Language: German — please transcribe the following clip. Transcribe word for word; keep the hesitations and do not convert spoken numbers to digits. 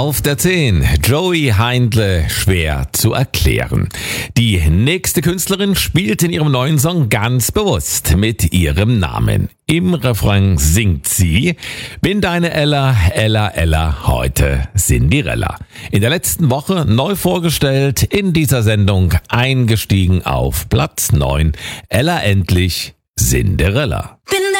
Auf der zehn, Joey Heindle, schwer zu erklären. Die nächste Künstlerin spielt in ihrem neuen Song ganz bewusst mit ihrem Namen. Im Refrain singt sie: Bin deine Ella, Ella, Ella, heute Cinderella. In der letzten Woche neu vorgestellt, in dieser Sendung eingestiegen auf Platz neun. Ella endlich Cinderella. Bin